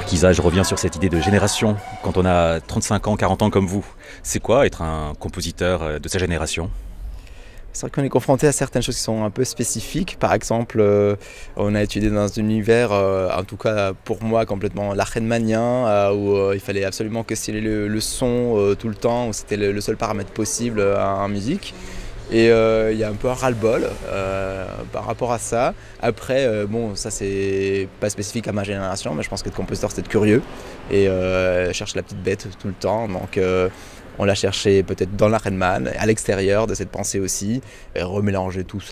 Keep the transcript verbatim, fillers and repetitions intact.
Kisa, je reviens sur cette idée de génération. Quand on a trente-cinq ans, quarante ans comme vous, c'est quoi être un compositeur de sa génération ? C'est vrai qu'on est confronté à certaines choses qui sont un peu spécifiques. Par exemple, euh, on a étudié dans un univers, euh, en tout cas pour moi, complètement rachmaninoien, euh, où euh, il fallait absolument que c'était le, le son euh, tout le temps, où c'était le, le seul paramètre possible euh, en musique. Et euh, il y a un peu un ras-le-bol euh, par rapport à ça. Après, euh, bon, ça c'est pas spécifique à ma génération, mais je pense qu'être compositeur c'est être curieux et euh, cherche la petite bête tout le temps. Donc euh, on l'a cherché peut-être dans la Redman, à l'extérieur de cette pensée aussi, et remélanger tout ça.